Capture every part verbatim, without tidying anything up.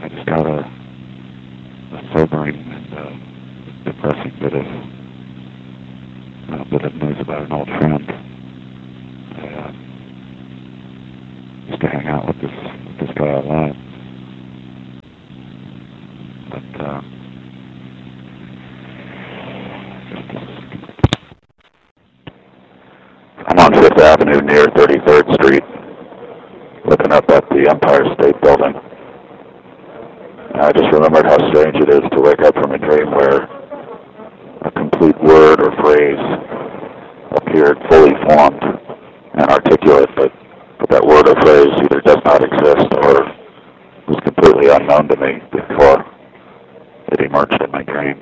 I just got a, a sobering and uh, depressing bit of a bit of news about an old friend. I uh, used to hang out with this with this guy a lot, but uh, I'm on Fifth Avenue near thirty-third Street, looking up at the Empire State Building. I just remembered how strange it is to wake up from a dream where a complete word or phrase appeared fully formed and articulate, but, but that word or phrase either does not exist or was completely unknown to me before it emerged in my dream.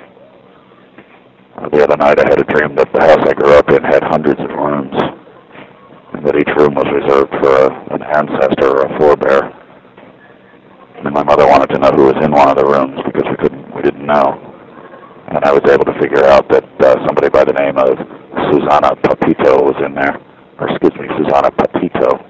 Uh, the other night I had a dream that the house I grew up in had hundreds of rooms, and that each room was reserved for a, an ancestor or a forebear. And my mother wanted to know who was in one of the rooms because we couldn't, we didn't know. And I was able to figure out that uh, somebody by the name of Susanna Papito was in there, or excuse me, Susanna Papito.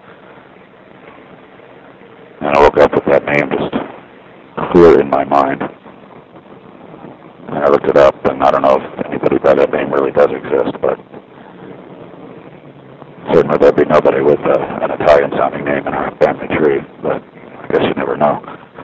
And I woke up with that name just clear in my mind. And I looked it up, and I don't know if anybody by that name really does exist, but certainly there'd be nobody with uh, an Italian-sounding name in our family tree, but I guess you never know.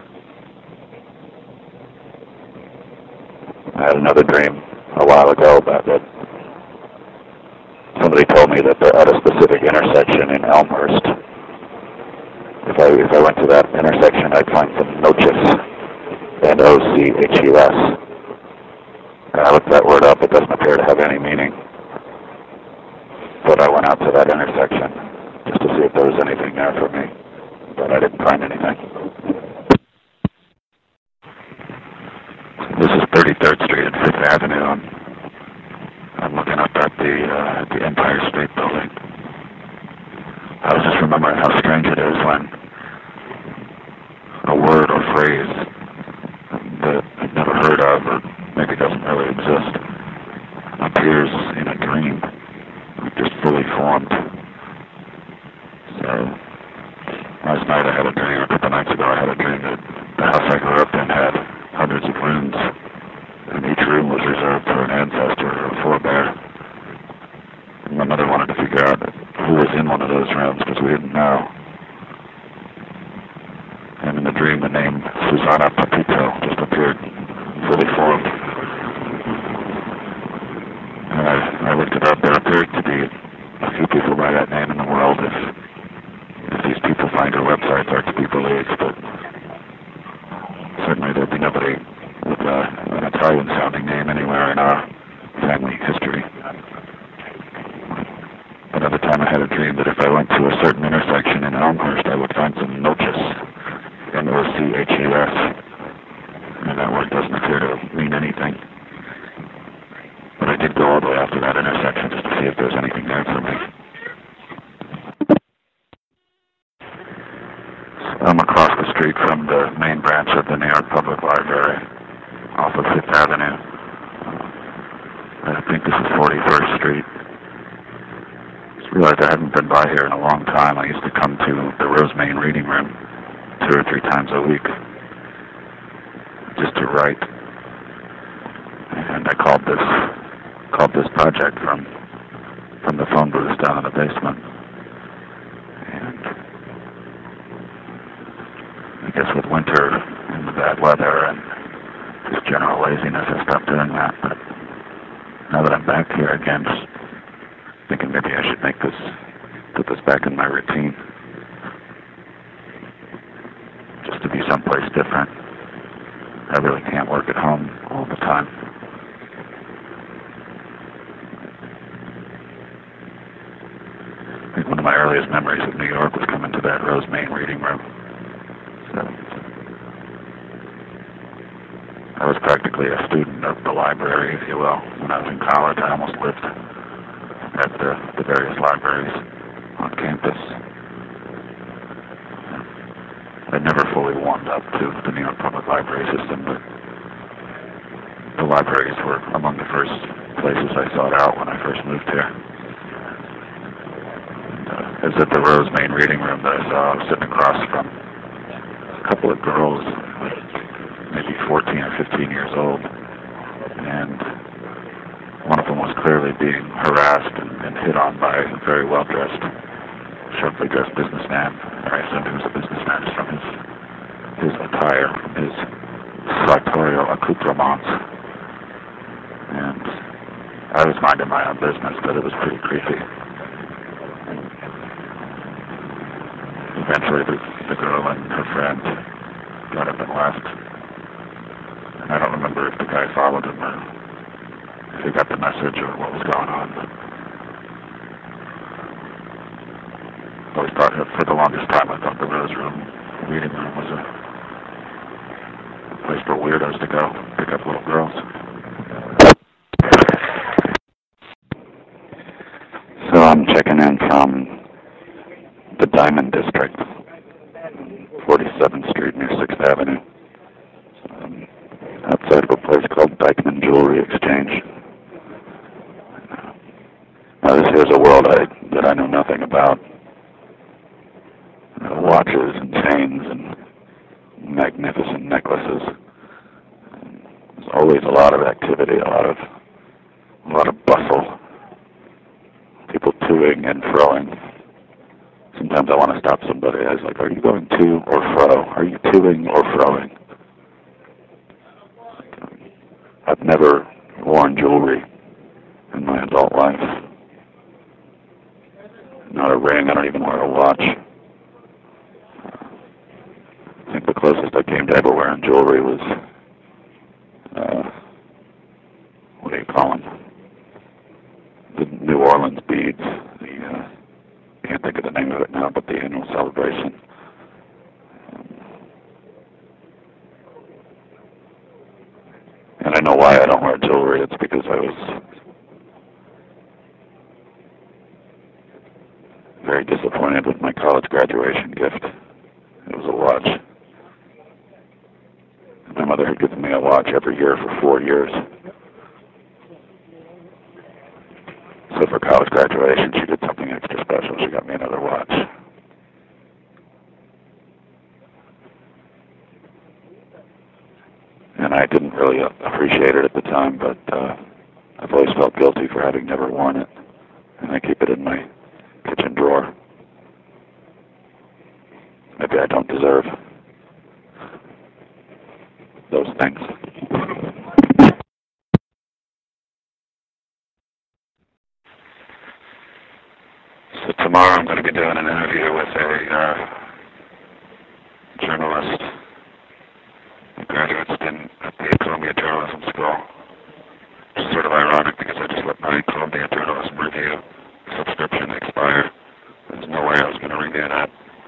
I had another dream a while ago about that. Somebody told me that they're at a specific intersection in Elmhurst. If I if I went to that intersection, I'd find some noches, N O C H U S. And I looked that word up. It doesn't appear to have any meaning. But I went out to that intersection just to see if there was anything there for me. But I didn't find anything. This is thirty-third Street and Fifth Avenue. I'm, I'm looking up at the, uh, at the Empire State Building. I was just remembering how strange it is when a word or phrase that I've never heard of, or maybe doesn't really exist, appears in a dream, just fully formed. So last night I had a dream, a couple nights ago I had a dream that the house I grew up in had hundreds of rooms, and each room was reserved for an ancestor or a forebear. And my mother wanted to figure out who was in one of those rooms because we didn't know. And in the dream the name Susanna Papito just appeared fully formed. And I, I looked it up. There appears to be a few people by that name in the world. If if these people find our websites are to be believed, but certainly there'd be nobody with uh, an Italian-sounding name anywhere in our family history. Another time I had a dream that if I went to a certain intersection in Elmhurst, I would find some noches, N O C H U S, and that word doesn't appear to mean anything. But I did go all the way after that intersection just to see if there was anything there for me. I'm across the street from the main branch of the New York Public Library, off of Fifth Avenue. I think this is forty-first Street. Just realized I hadn't been by here in a long time. I used to come to the Rosemain Reading Room two or three times a week just to write. And I called this called this project from from the phone booth down in the basement. And I guess with winter and the bad weather and just general laziness, I stopped doing that. But now that I'm back here again, just thinking maybe I should make this, put this back in my routine. Just to be someplace different. I really can't work at home all the time. I think one of my earliest memories of New York was coming to that Rosemain Reading Room. So, I was practically a student of the library, if you will. When I was in college, I almost lived at the, the various libraries on campus. I never fully warmed up to the New York Public Library system, but the libraries were among the first places I sought out when I first moved here. And, uh, it was at the Rosemain Reading Room that I saw. I was sitting across from a couple couple of girls, maybe fourteen or fifteen years old, and one of them was clearly being harassed and, and hit on by a very well-dressed, sharply dressed businessman. I assumed he was a businessman just from his, his attire, his sartorial accoutrements. And I was minding my own business, but it was pretty creepy. Eventually, the, the girl and her friend got up and left. And I don't remember if the guy followed him or if he got the message or what was going on. But I always thought, for the longest time, I thought the Rose Room reading room was a place for weirdos to go pick up little girls. So I'm checking in from the Diamond District, forty-seventh Street near sixth Avenue, um, outside of a place called Dyckman Jewelry Exchange. Now this here's a world I, that I know nothing about. Uh, watches and chains and magnificent necklaces. There's always a lot of activity, a lot of a lot of bustle. People toing and froing. Sometimes I want to stop somebody. I was like, are you going to or fro? Are you toing or froing? I've never worn jewelry in my adult life. Not a ring. I don't even wear a watch. I think the closest I came to ever wearing jewelry was, uh, what do you call them? The New Orleans beads. The, uh, I can't think of the name of it now, but the annual celebration. And I know why I don't wear jewelry. It's because I was very disappointed with my college graduation gift. It was a watch. My mother had given me a watch every year for four years. So for college graduation, she did something extra special. She got me another watch. And I didn't really appreciate it at the time, but uh, I've always felt guilty for having never worn it. And I keep it in my kitchen drawer. Maybe I don't deserve those things. So tomorrow I'm going to be doing an interview with a uh, journalist, a graduate student at the Columbia Journalism School. Which is sort of ironic because I just let my Columbia Journalism Review subscription expire. There's no way I was going to renew that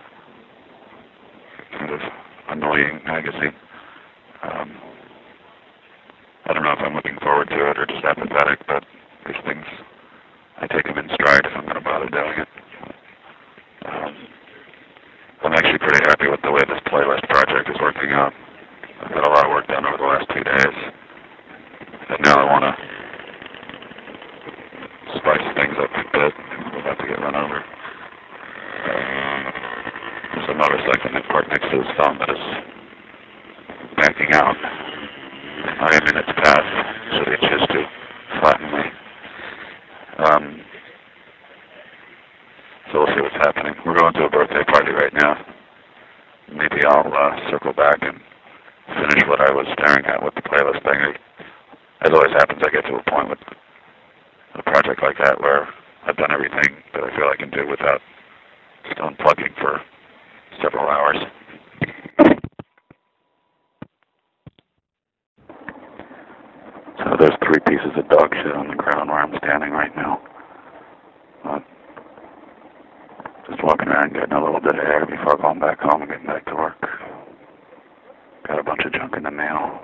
kind of annoying magazine. Um, I don't know if I'm looking forward to it or just apathetic, but these things, I take them in stride if I'm going to bother doing it. Um, I'm actually pretty happy with the way this playlist project is working out. I've got a lot of work done over the last two days, and now I want to spice things up a bit. I'm about to get run over. Um, there's a motorcycle parked next to this phone that is backing out. I am in its path, so they choose to flatten me. Um, so we'll see what's happening. We're going to a birthday party right now. Maybe I'll uh, circle back and finish what I was staring at with the playlist thing. As always happens, I get to a point with a project like that where I've done everything that I feel I can do without just unplugging for several hours. So there's three pieces of dog shit on the ground where I'm standing right now. Uh, just walking around getting a little bit of air before going back home and getting back to work. Got a bunch of junk in the mail.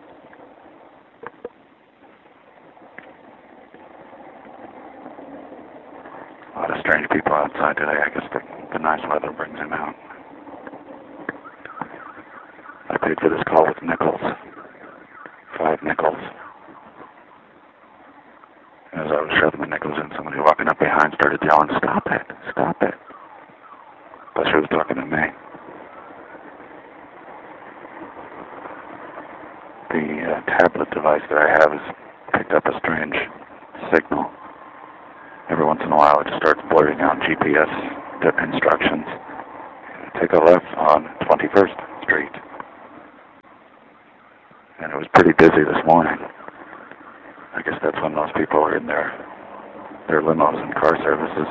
A lot of strange people outside today. I guess the, the nice weather brings them out. I paid for this call with nickels. Five nickels. As I was shoving the nickels in, somebody walking up behind started yelling, "Stop it! Stop it!" But she was talking to me. the uh, tablet device that I have has picked up a strange signal. Every once in a while it just starts blurting out G P S instructions. Take a left on twenty-first Street. And it was pretty busy this morning. I guess that's when most people are in their, their limos and car services.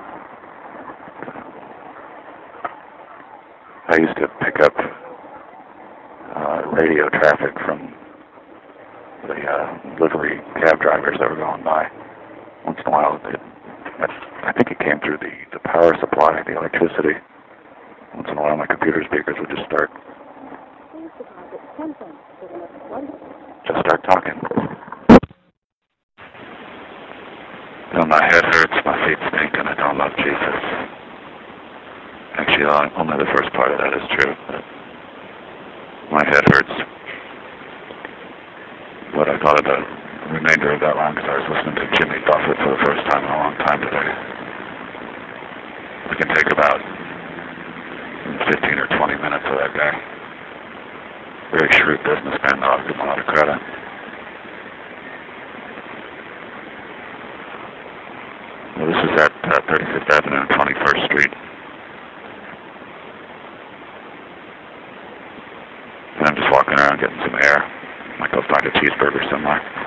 I used to pick up uh, radio traffic from the uh, livery cab drivers that were going by. Once in a while, it, I think it came through the, the power supply, the electricity. Once in a while, my computer speakers would just start, just start talking. Well, my head hurts, my feet stink, and I don't love Jesus. Actually, only the first part of that is true. But my head hurts. What I thought of the remainder of that line because I was listening to Jimmy Buffett for the first time in a long time today. We can take about fifteen or twenty minutes of that guy. Very shrewd businessman, though. I'll give him a lot of credit. Well, this is at uh, thirty-fifth Avenue and twenty-first Street. And I'm just walking around getting some air. Might go find a cheeseburger somewhere.